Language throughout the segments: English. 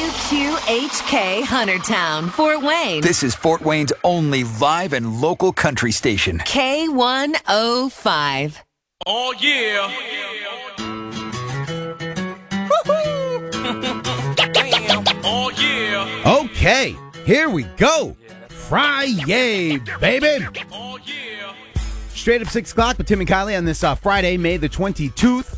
WQHK Huntertown, Fort Wayne. This is Fort Wayne's only live and local country station. K105. Oh, yeah. Oh, yeah. Okay, here we go. Friday, baby. Oh, yeah. Straight up 6 o'clock with Tim and Kylie on this Friday, May the 22nd.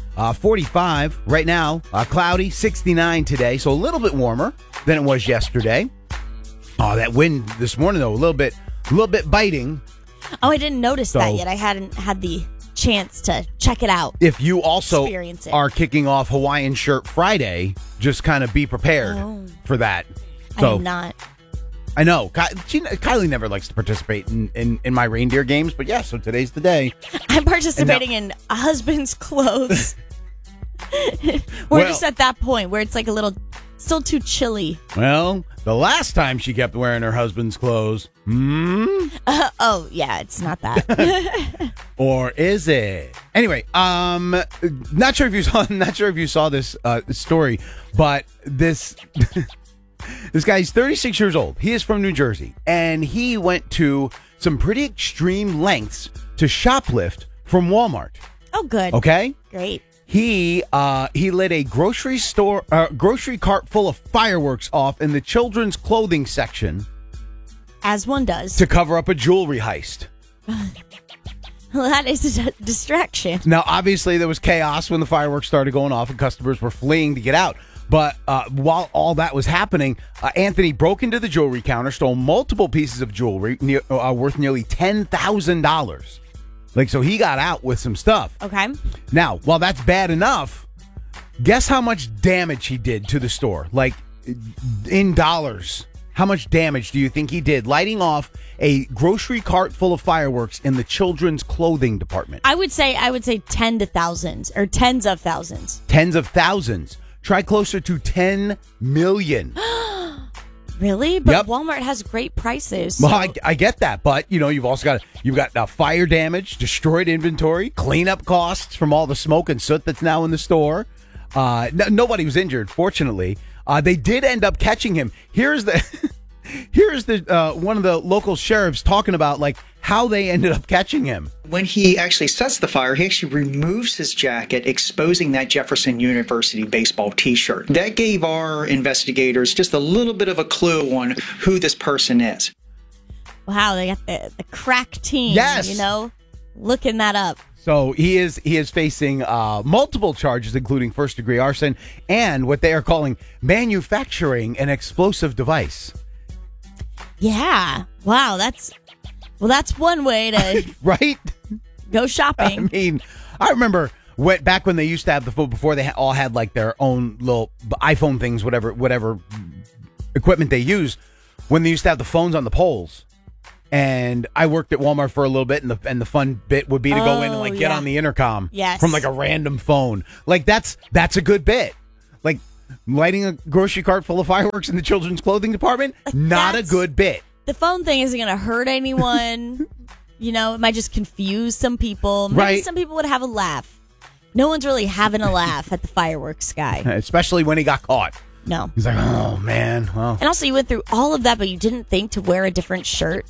45 right now, cloudy, 69 today, so a little bit warmer than it was yesterday. Oh, that wind this morning, though, a little bit biting. Oh, I didn't notice So- that yet. I hadn't had the chance to check it out. If you also Experience it. are kicking off Hawaiian Shirt Friday, just kind of be prepared for that. I So am not. I know. Kylie never likes to participate in my reindeer games, but yeah, so today's the day. I'm participating in a husband's clothes. We're just at that point where it's like a little, still too chilly. Well, the last time she kept wearing her husband's clothes, Oh, yeah, it's not that. or is it? Anyway, not sure if you saw this story, but this this guy's 36 years old. He is from New Jersey, and he went to some pretty extreme lengths to shoplift from Walmart. Oh, good. Okay. Great. He lit a grocery cart full of fireworks off in the children's clothing section As one does. to cover up a jewelry heist. Well, that is a distraction. Now, obviously, there was chaos when the fireworks started going off and customers were fleeing to get out. But while all that was happening, Anthony broke into the jewelry counter, stole multiple pieces of jewelry worth nearly $10,000. So he got out with some stuff. Okay. Now, while that's bad enough, guess how much damage he did to the store? In dollars. How much damage do you think he did lighting off a grocery cart full of fireworks in the children's clothing department? I would say 10 to thousands or tens of thousands. Tens of thousands. Try closer to 10 million. Really? But Yep. Walmart has great prices. Well, so- I get that, but you've also got fire damage, destroyed inventory, cleanup costs from all the smoke and soot that's now in the store. Nobody was injured, fortunately. They did end up catching him. Here's the one of the local sheriffs talking about how they ended up catching him. When he actually sets the fire, he actually removes his jacket, exposing that Jefferson University baseball t-shirt. That gave our investigators just a little bit of a clue on who this person is. Wow, they got the crack team. Yes. Looking that up. So he is facing multiple charges, including first-degree arson and what they are calling manufacturing an explosive device. Yeah. Wow, that's one way to Right? go I shopping. mean, I remember back when they used to have the phone, before they all had their own little iPhone things, whatever equipment they use, when they used to have the phones on the poles. And I worked at Walmart for a little bit, and the fun bit would be to go in and get yeah. on the intercom Yes. from a random phone. That's a good bit. Lighting a grocery cart full of fireworks in the children's clothing department, not a that's- good bit. The phone thing isn't going to hurt anyone. It might just confuse some people. Maybe Right. some people would have a laugh. No one's really having a laugh at the fireworks guy. Especially when he got caught. No. He's like, oh, man, well. And also, you went through all of that, but you didn't think to wear a different shirt.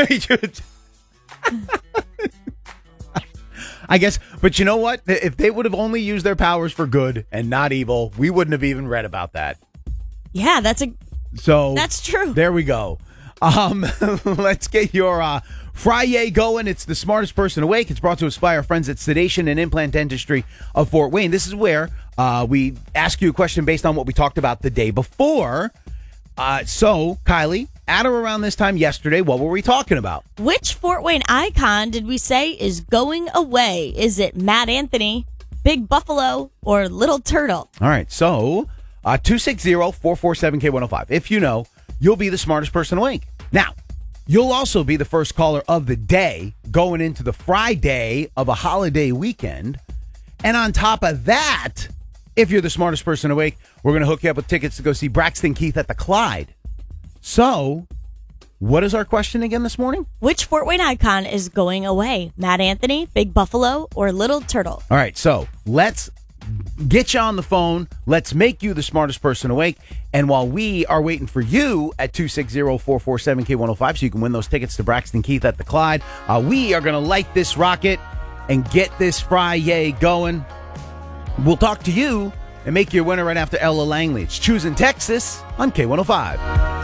I guess, but you know what? If they would have only used their powers for good and not evil, we wouldn't have even read about that. Yeah, that's true. There we go. Let's get your Friday going. It's the smartest person awake. It's brought to us by our friends at Sedation and Implant Dentistry of Fort Wayne. This is where we ask you a question based on what we talked about the day before. So, Kylie, at or around this time yesterday, what were we talking about? Which Fort Wayne icon did we say is going away? Is it Matt Anthony, Big Buffalo, or Little Turtle? All right, so 260-447-K105. If you know, you'll be the smartest person awake. Now, you'll also be the first caller of the day going into the Friday of a holiday weekend. And on top of that, if you're the smartest person awake, we're going to hook you up with tickets to go see Braxton Keith at the Clyde. So, what is our question again this morning? Which Fort Wayne icon is going away? Matt Anthony, Big Buffalo, or Little Turtle? All right, so let's get you on the phone. Let's make you the smartest person awake. And while we are waiting for you at 260-447-K105 so you can win those tickets to Braxton Keith at the Clyde, we are going to light this rocket and get this Friday going. We'll talk to you and make you a winner right after Ella Langley. It's Choosing Texas on K105.